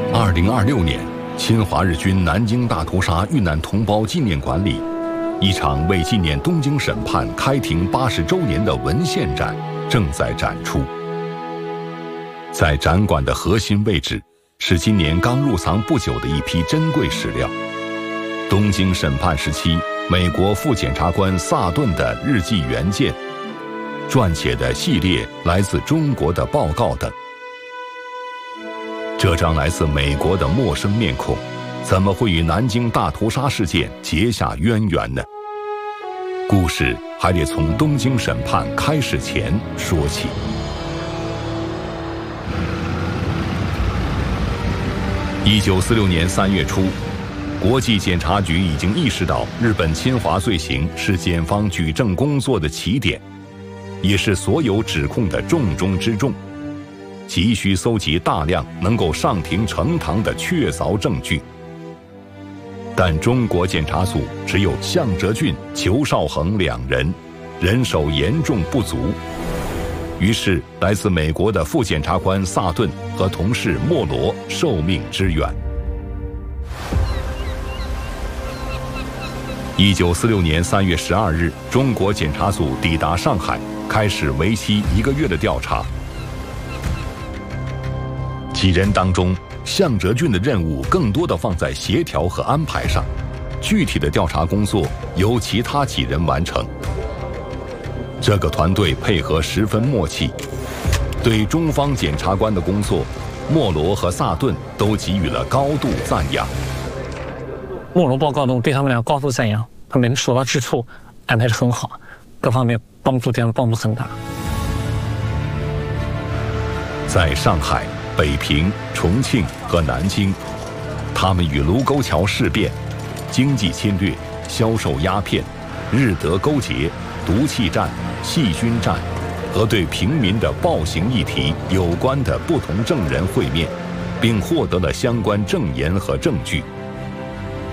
2026年，侵华日军南京大屠杀遇难同胞纪念馆里，一场为纪念东京审判开庭80周年的文献展正在展出。在展馆的核心位置，是今年刚入藏不久的一批珍贵史料：东京审判时期美国副检察官萨顿的日记原件、撰写的系列来自中国的报告等。这张来自美国的陌生面孔，怎么会与南京大屠杀事件结下渊源呢？故事还得从东京审判开始前说起。1946年3月初，国际检察局已经意识到日本侵华罪行是检方举证工作的起点，也是所有指控的重中之重，急需搜集大量能够上庭呈堂的确凿证据。但中国检察组只有向哲俊、裘绍恒2人，人手严重不足。于是，来自美国的副检察官萨顿和同事莫罗受命支援。1946年3月12日，中国检察组抵达上海，开始为期1个月的调查。几人当中，向哲俊的任务更多的放在协调和安排上，具体的调查工作由其他几人完成。这个团队配合十分默契，对中方检察官的工作，莫罗和萨顿都给予了高度赞扬。 莫罗报告中对他们俩高度赞扬，他们所到之处安排得很好，各方面对他们帮助很大。 在上海、北平、重庆和南京，他们与卢沟桥事变、经济侵略、销售鸦片、日德勾结、毒气战、细菌战和对平民的暴行议题有关的不同证人会面，并获得了相关证言和证据。